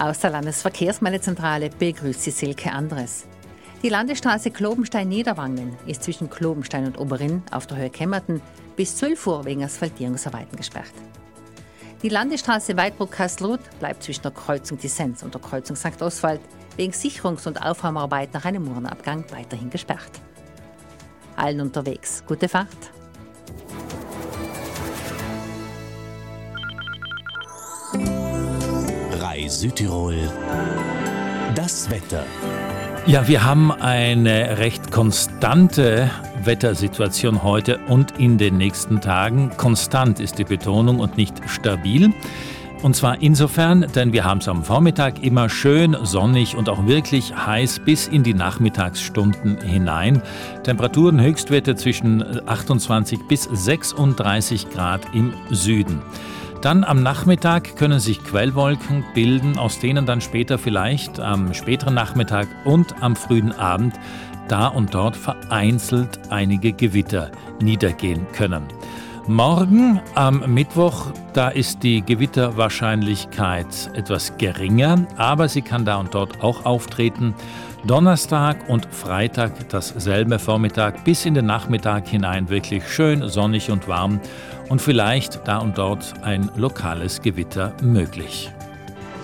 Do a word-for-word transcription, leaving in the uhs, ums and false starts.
Aus der Landesverkehrsmeldezentrale begrüßt Sie Silke Andres. Die Landesstraße Klobenstein-Niederwangen ist zwischen Klobenstein und Oberinn auf der Höhe Kemmerten bis zwölf Uhr wegen Asphaltierungsarbeiten gesperrt. Die Landesstraße Weidbruck-Kastelruth bleibt zwischen der Kreuzung Disenz und der Kreuzung Sankt Oswald wegen Sicherungs- und Aufräumarbeit nach einem Murenabgang weiterhin gesperrt. Allen unterwegs gute Fahrt. Rai Südtirol, das Wetter. Ja, wir haben eine recht konstante Wettersituation heute und in den nächsten Tagen. Konstant ist die Betonung und nicht stabil. Und zwar insofern, denn wir haben es am Vormittag immer schön sonnig und auch wirklich heiß bis in die Nachmittagsstunden hinein. Temperaturen Höchstwerte zwischen achtundzwanzig bis sechsunddreißig Grad im Süden. Dann am Nachmittag können sich Quellwolken bilden, aus denen dann später vielleicht am späteren Nachmittag und am frühen Abend da und dort vereinzelt einige Gewitter niedergehen können. Morgen am Mittwoch, da ist die Gewitterwahrscheinlichkeit etwas geringer, aber sie kann da und dort auch auftreten. Donnerstag und Freitag dasselbe, Vormittag bis in den Nachmittag hinein wirklich schön sonnig und warm und vielleicht da und dort ein lokales Gewitter möglich.